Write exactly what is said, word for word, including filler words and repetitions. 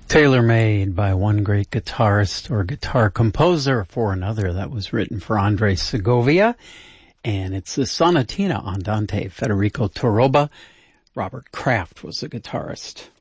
Tailor-made by one great guitarist or guitar composer for another. That was written for Andres Segovia, and it's the Sonatina Andante, Federico Toroba. Robert Kraft was the guitarist.